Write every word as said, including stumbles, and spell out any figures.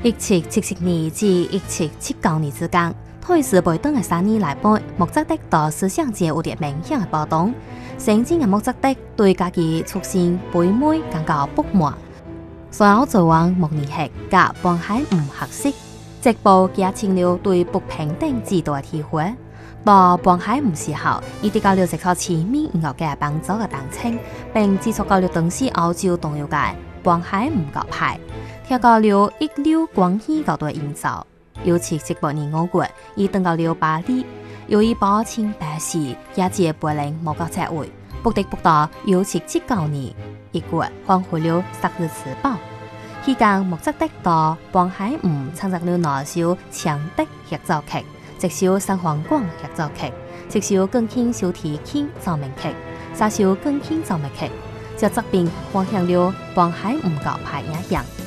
一七七七年至一七七九年之間，退士培登嘅三年來半，毛澤東對思想界有啲明顯嘅波動。曾經嘅毛澤東對家己出身卑微感到不滿，所以做往慕尼黑甲幫海唔合適，直播加深了對不平等制度嘅體會。到幫海唔時候，伊哋教了一套全面音樂嘅幫助嘅當稱，並指出教了當時歐洲重要嘅幫海唔教派。聽到了一流關係高度嘅營造，尤其七八年五月，伊登到了巴黎，由於保清白事，也借柏林某個職位，不得不到尤其七九年一月返回了《薩日詞報》。期間毛澤東到幫海唔參加了兩首強敵協奏曲，一首三皇冠協奏曲，一首鋼琴小提琴奏鳴曲，三首鋼琴奏鳴曲，這作品影響了幫海唔教派影響。